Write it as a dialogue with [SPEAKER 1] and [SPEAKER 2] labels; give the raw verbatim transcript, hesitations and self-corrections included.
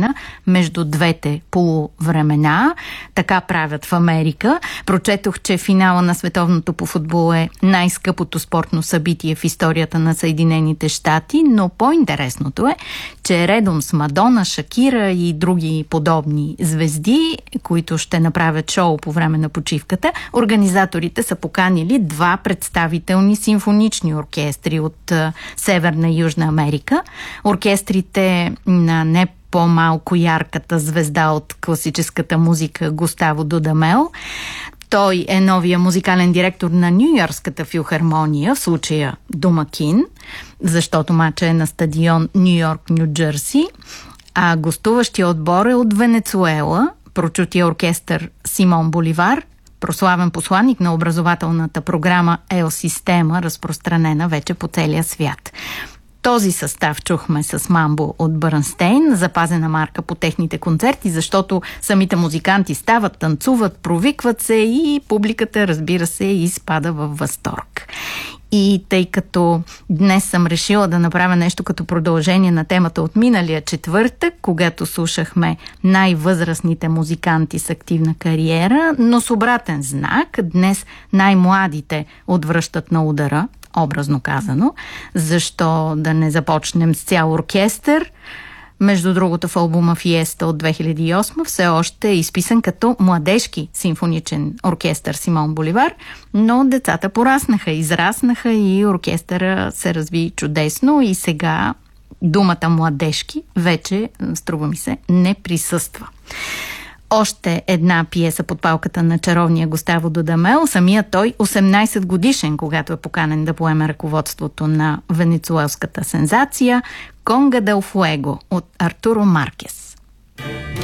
[SPEAKER 1] сцена между двете полувремена. Така правят в Америка. Прочетох, че финала на световното по футбол е най-скъпото спортно събитие в историята на Съединените щати, но по-интересното е, че редом с Мадона, Шакира и други подобни звезди, които ще направят шоу по време на почивката, организаторите са поканили два представителни симфонични оркестри от Северна и Южна Америка. Оркестрите на не по-малко ярката звезда от класическата музика Густаво Дудамел. Той е новия музикален директор на Ню-Йоркската филхармония, в случая домакин, защото мача е на стадион Ню-Йорк, Ню-Джерси, а гостуващия отбор е от Венецуела, прочутия оркестър Симон Боливар, прославен посланник на образователната програма Ел Система, разпространена вече по целия свят. Този състав чухме с Мамбо от Бърнстейн, запазена марка по техните концерти, защото самите музиканти стават, танцуват, провикват се и публиката, разбира се, изпада във възторг. И тъй като днес съм решила да направя нещо като продължение на темата от миналия четвъртък, когато слушахме най-възрастните музиканти с активна кариера, но с обратен знак, днес най-младите отвръщат на удара, образно казано. Защо да не започнем с цял оркестър? Между другото, в албума Фиеста от две хиляди и осма все още е изписан като младежки симфоничен оркестър Симон Боливар, но децата пораснаха, израснаха и оркестъра се разви чудесно и сега думата младежки вече, струва ми се, не присъства. Още една пиеса под палката на чаровния Густаво Дудамел. Самия той осемнайсет годишен, когато е поканен да поеме ръководството на венецуелската сензация «Конга дел Фуего» от Артуро Маркес.